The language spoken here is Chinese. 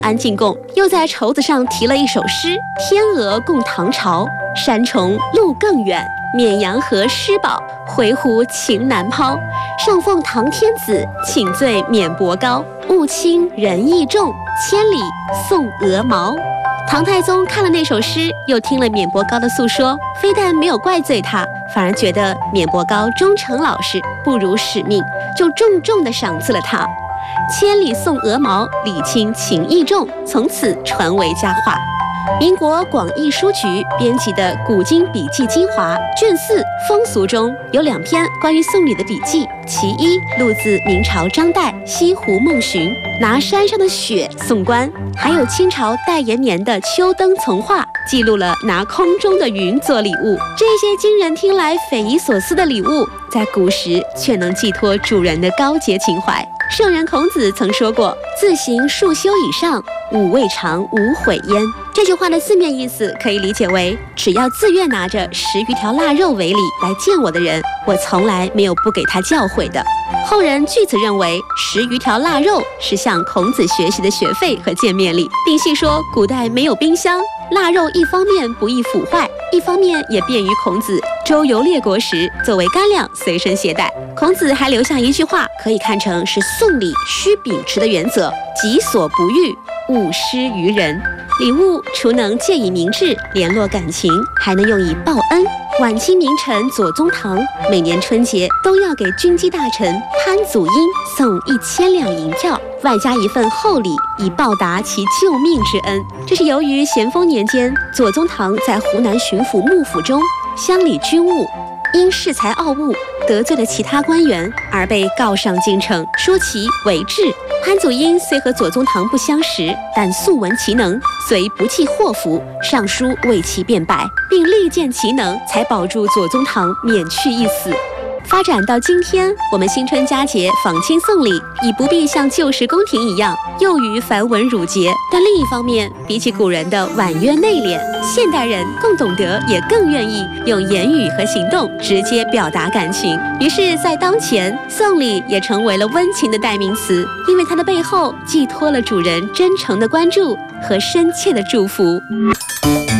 安进贡，又在绸子上题了一首诗：天鹅共唐朝，山重路更远。沔阳河失堡，回鹘情难抛。上奉唐天子，请罪免伯高。物轻人意重，千里送鹅毛。唐太宗看了那首诗，又听了免伯高的诉说，非但没有怪罪他，反而觉得免伯高忠诚老实，不辱使命，就重重地赏赐了他。千里送鹅毛，礼轻情意重，从此传为佳话。民国广义书局编辑的《古今笔记精华》卷4风俗中有2篇关于送礼的笔记，其一录自明朝张岱《西湖梦寻》，拿山上的雪送官；还有清朝戴延年的《秋灯丛画》，记录了拿空中的云做礼物。这些惊人听来匪夷所思的礼物，在古时却能寄托主人的高洁情怀。圣人孔子曾说过：“自行数修以上，吾未尝无悔焉。”这句话的字面意思可以理解为，只要自愿拿着10余条腊肉为礼来见我的人，我从来没有不给他教诲的。后人据此认为10余条腊肉是向孔子学习的学费和见面礼，并细说古代没有冰箱，腊肉一方面不易腐坏，一方面也便于孔子周游列国时作为干粮随身携带。孔子还留下一句话，可以看成是送礼需秉持的原则：己所不欲，勿施于人。礼物除能借以明志、联络感情，还能用以报恩。晚清名臣左宗棠每年春节都要给军机大臣潘祖英送1000两银票，外加一份厚礼，以报答其救命之恩。这是由于咸丰年间，左宗棠在湖南巡抚幕府中乡里军务，因恃才傲物得罪了其他官员，而被告上京城，说其违制。潘祖英虽和左宗棠不相识，但素闻其能，遂不计祸福，上书为其辩白，并力荐其能，才保住左宗棠免去一死。发展到今天，我们新春佳节访亲送礼，已不必像旧时宫廷一样囿于繁文缛节，但另一方面，比起古人的婉约内敛，现代人更懂得，也更愿意用言语和行动直接表达感情。于是，在当前，送礼也成为了温情的代名词，因为它的背后寄托了主人真诚的关注和深切的祝福。